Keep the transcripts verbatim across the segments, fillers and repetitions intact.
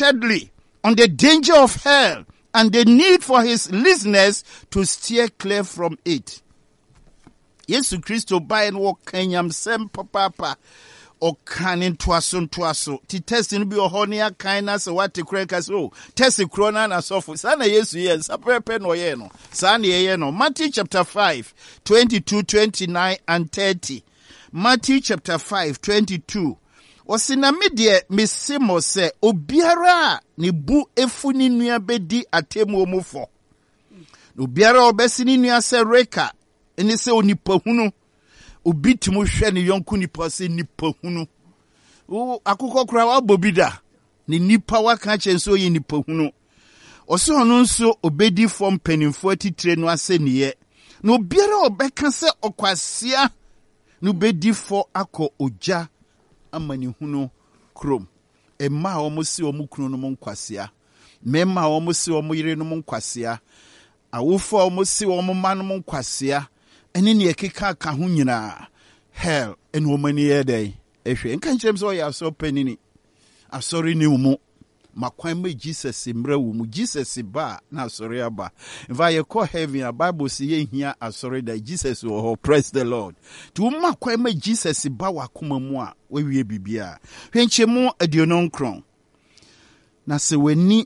unexpectedly on the danger of hell and the need for his listeners to steer clear from it. Yesu Kristo bae no kanyam sem papa o kanin twaso twaso ti test no bi o ne akan na se wate krenka so test krona na sofo sana Yesu ye sapepe no ye no sana ye no. Matthew chapter five twenty-two, twenty-nine and thirty. Matthew chapter five twenty-two. Osina medie mesimo se obiara ne bu efuni nua bedi atemu omufo. Obiara obesi ni nua se reka eni se onipa hunu obi timu hwe ne yonku nipa se nipa hunu. O akukọ kura wa bobida ne nipa waka chenso ye nipa hunu. Oso hono nso obedi fom penimfo atitire no ase niye. Na obiara obeka se okwasea no bedi fo akọ oja amani hunu krom. Emma omo si omo kunu no monkwasea. Memma omo si omo yire no monkwasea. Awofo omo si omo ma no monkwasea. Eni ne ekeka ka ho nyina hell en womani ye dey ehwe nka nkyerem so ya so panini asori ni umu makwan ma Jesus mra wo mu Jesus ba na asori aba mva ye call heaven a Bible say ye hia asori da Jesus wo ho. Praise the Lord. Tu makwan ma Jesus ba wakoma mu a wawie bibia hwenchemu aduonon kron na se wani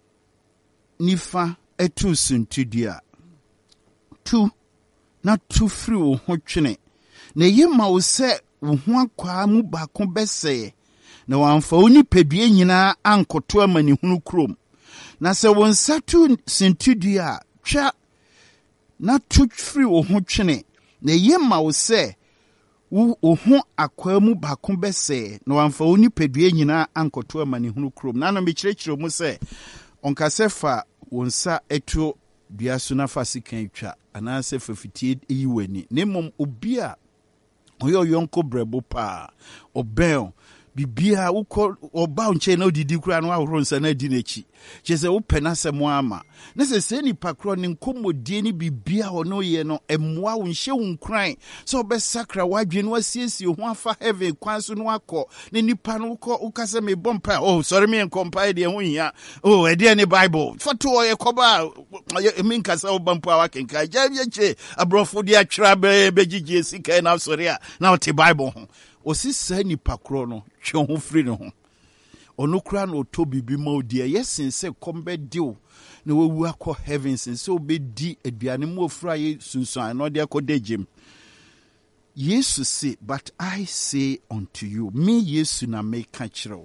nifa etu suntudia tu na tu free wo ho twene na yema wo se wo ho akwa mu ba ko bese na wamfa oni pedue nyina ankoto amani hunu krom na se won satu sintudua twa na tu free wo ho twene na yema wo se wo ho akwa mu ba ko bese na wamfa oni pedue nyina ankoto amani hunu krom na no me kirekire mu se onkasefa wonsa etu dua so na fasikan twa anase fafitie eyiwani nemom obia oyo yonko brebo pa obel bibia uko oba unche na odidi kura no ahoro nsa na di nechi chese wo penasem ama na se se ni pakro ni nkomodie ni bibia hono ye no emwa wo nhye wo nkran so be sakra wadwe no asiesie ho afa heaven kwan so no akọ ne nipa no ko ukase me bompa oh sorry me compile de ho hia oh e de ne Bible foto ye koba me nkasa wo bompa wa kenka ja che abrofo de atwra be begigi sika na sorry a na wote Bible ho osisa ni pakro no twe ho free no ho onukura no to bibi ma odi yesin se kombe dio na wawu akọ heavens se obedi aduane mu ofura ye sunsun no de akodegem. Yesu say, but I say unto you, me Yesu na me kachiro.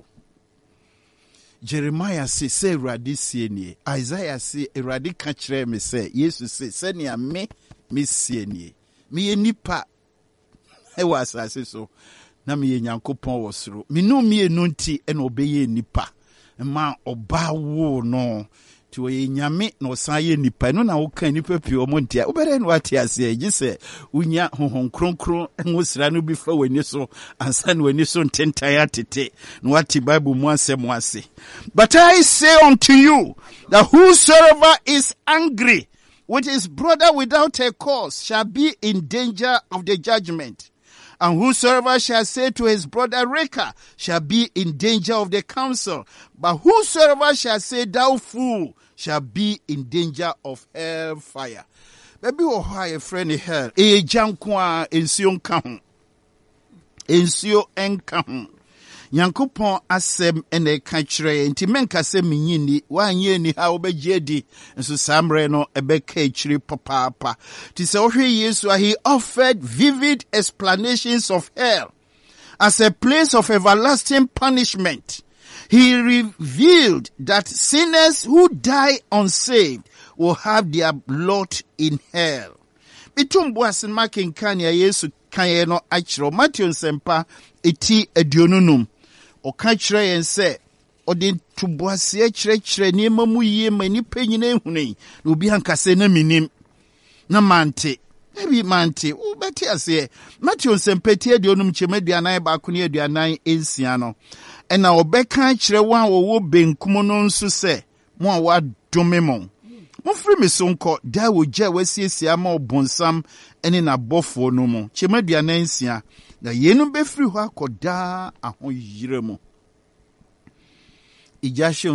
Jeremiah say, say Erade sie nie. Isaiah say, Erade kachire me say, Yesu say, say ni me me sie nie. Me nipa e was asase so. Na me Nyankopon wo soro me no me enu nti e na obeye nipa ma oba wo no ti wo ye nyame na osan ye nipa no na wo kan nipa pie o monti a obere no ati ase agi se unya honhon kronkron enwosira no bi fa wani so ansa na wani so ntentan atete no wati Bible mu asem ase. But I say unto you that whosoever is angry with his brother without a cause shall be in danger of the judgment. And whosoever shall say to his brother, Reka, shall be in danger of the council. But whosoever shall say, thou fool, shall be in danger of hell fire. Baby, oh, hi, a friend, hell. E jankwa, ensio nkahun. Ensio enkahun. Nyankopon asem ene kachire nti menka se minyini wanye ni ha obejedi nso samre no ebeka echiri papa ti se ohwe Yesu he offered vivid explanations of hell as a place of everlasting punishment. He revealed that sinners who die unsaved will have their lot in hell. Bitumbu asin makin kanya Yesu kanye no achiro Matthew nsempa eti aduonunum oka kire yen se odi tuboase kire kire ni mamu yie mani panyina ehunei na obi hankase na minim na mante ebi mante u beti ase Matthew nsempeti aduonum chemaduanan ba ko ne aduanan ensia no ena obeka kire wan wo benkum no nso se mo a wadome mo mo free me so nko da wo gya wasiesie ama obonsam ene na bofo no mo chemaduanan ensia na yenu be free ho akoda ahon yire mo ijashe